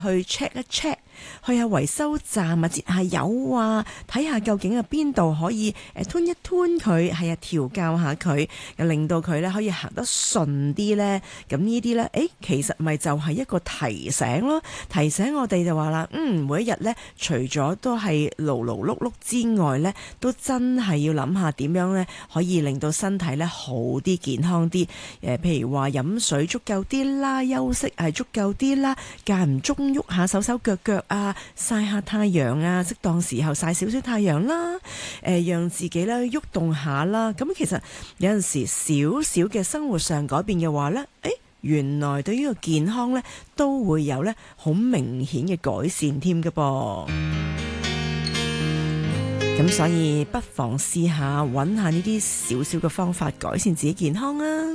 去 check 一 check， 去下維修站啊，節下油啊，睇下究竟啊邊度可以吞一吞佢，係啊調教下佢，又令到佢咧可以行得順啲咧。咁呢啲咧，其實咪就係一個提醒咯，提醒我哋就話啦，每一日咧，除咗都係勞勞碌碌之外咧，都真係要諗下點樣咧可以令到身體咧好啲、健康啲。譬如話飲水足夠啲啦，休息係足夠啲啦，間唔中喐下手手腳腳啊，曬下太陽啊，適當時候曬少少太陽啦，讓自己咧喐動下啦。咁其實有陣時少少嘅生活上改變嘅話咧，原來對於個健康咧都會有咧好明顯嘅改善添嘅噃。咁所以不妨試下揾下呢啲少少嘅方法改善自己健康啊！